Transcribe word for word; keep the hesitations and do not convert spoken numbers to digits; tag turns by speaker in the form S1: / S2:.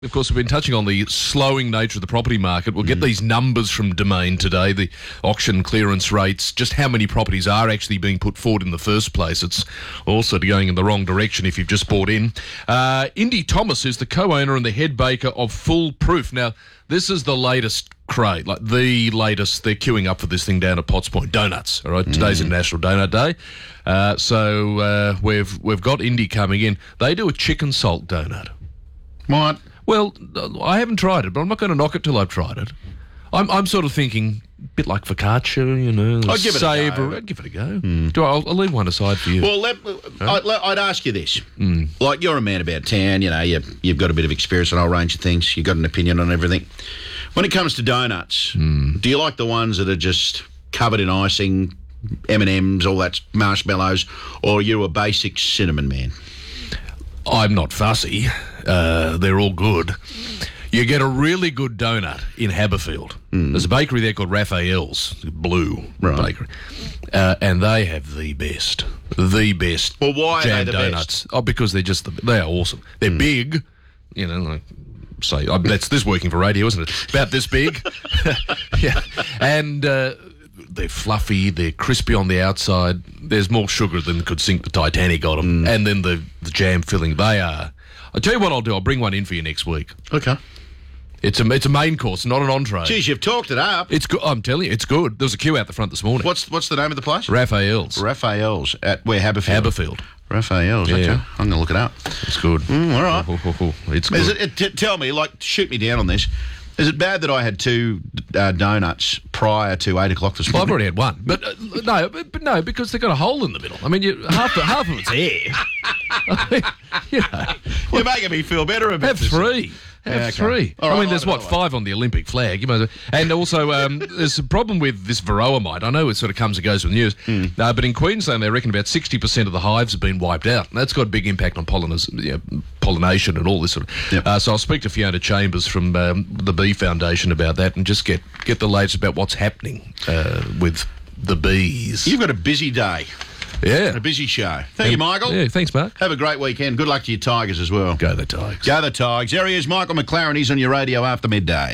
S1: Of course, we've been touching on the slowing nature of the property market. We'll get mm. these numbers from Domain today, the auction clearance rates, just how many properties are actually being put forward in the first place. It's also going in the wrong direction if you've just bought in. Uh, Indy Thomas is the co-owner and the head baker of Full Proof. Now, this is the latest craze, like the latest. They're queuing up for this thing down at Potts Point Donuts. All right, mm. today's International Donut Day, uh, so uh, we've we've got Indy coming in. They do a chicken salt donut.
S2: What?
S1: Well, I haven't tried it, but I'm not going to knock it till I've tried it. I'm I'm sort of thinking a bit like focaccia, you know.
S2: I'd give it a go.
S1: I'd give it a go. Mm. Do I, I'll, I'll leave one aside for you.
S2: Well, let, huh? I, I'd ask you this. Mm. Like, you're a man about town, you know, you, you've got a bit of experience on a whole range of things. You've got an opinion on everything. When it comes to donuts, mm. do you like the ones that are just covered in icing, M and M's, all that marshmallows, or are you a basic cinnamon man?
S1: I'm not fussy. Uh, they're all good. You get a really good donut in Haberfield. Mm. There's a bakery there called Raphael's, Blue
S2: right.
S1: Bakery, uh, and they have the best, the best.
S2: Well, why
S1: jam
S2: are they the
S1: donuts.
S2: best?
S1: Oh, because they're just the, they are awesome. They're mm. big, you know. Like, say oh, that's this working for radio, isn't it? About this big, yeah, and. Uh, They're fluffy, they're crispy on the outside. There's more sugar than could sink the Titanic on them. Mm. And then the, the jam filling, they are. I'll tell you what I'll do. I'll bring one in for you next week.
S2: Okay.
S1: It's a it's a main course, not an entree.
S2: Geez, you've talked it up.
S1: It's good. I'm telling you, it's good. There was a queue out the front this morning.
S2: What's what's the name of the place?
S1: Raphael's.
S2: Raphael's. At where, Haberfield?
S1: Haberfield.
S2: Raphael's,
S1: yeah.
S2: okay. I'm going to look it up.
S1: It's good.
S2: Mm, all right.
S1: Oh, oh, oh, oh. It's good.
S2: Is it, it, t- tell me, like, shoot me down on this. Is it bad that I had two uh, donuts prior to eight o'clock this
S1: well,
S2: morning?
S1: I've already had one, but uh, no, but, but no, because they've got a hole in the middle. I mean, you, half half of it's air. I mean, you know,
S2: you're making me feel better about
S1: have
S2: this.
S1: three. Have
S2: yeah, okay.
S1: three.
S2: All
S1: I
S2: right,
S1: mean, there's
S2: right,
S1: what
S2: right.
S1: five on the Olympic flag. You know, and also um, there's a problem with this varroa mite. I know it sort of comes and goes with news, mm. uh, but in Queensland they reckon about sixty percent of the hives have been wiped out. And that's got a big impact on pollinas, you know, pollination and all this sort of.
S2: Yep.
S1: Uh, so I'll speak to Fiona Chambers from um, the Bee Foundation about that and just get get the latest about what's happening uh, with the bees.
S2: You've got a busy day.
S1: Yeah.
S2: A busy show. Thank you, Michael.
S1: Yeah, thanks, Mark.
S2: Have a great weekend. Good luck to your Tigers as well.
S1: Go the Tigers.
S2: Go the Tigers. There he is, Michael McLaren. He's on your radio after midday.